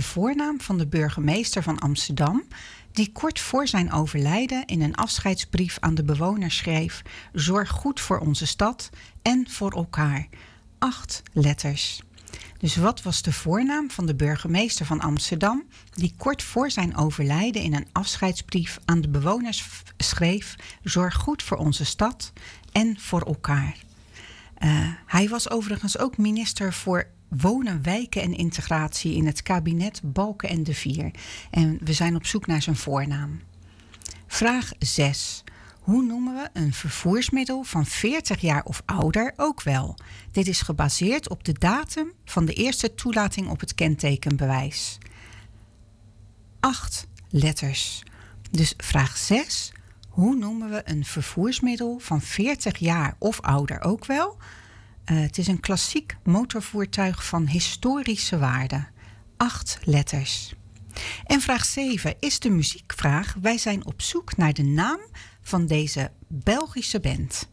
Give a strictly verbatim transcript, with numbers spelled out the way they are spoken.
de voornaam van de burgemeester van Amsterdam, die kort voor zijn overlijden in een afscheidsbrief aan de bewoners schreef: zorg goed voor onze stad en voor elkaar. Acht letters. Dus wat was de voornaam van de burgemeester van Amsterdam, die kort voor zijn overlijden in een afscheidsbrief aan de bewoners schreef: zorg goed voor onze stad en voor elkaar. Uh, hij was overigens ook minister voor Wonen, Wijken en Integratie in het kabinet Balken en de Vier. En we zijn op zoek naar zijn voornaam. Vraag zes. Hoe noemen we een vervoersmiddel van veertig jaar of ouder ook wel? Dit is gebaseerd op de datum van de eerste toelating op het kentekenbewijs. Acht letters. Dus vraag zes. Hoe noemen we een vervoersmiddel van veertig jaar of ouder ook wel? Uh, het is een klassiek motorvoertuig van historische waarde. Acht letters. En vraag zeven is de muziekvraag. Wij zijn op zoek naar de naam van deze Belgische band.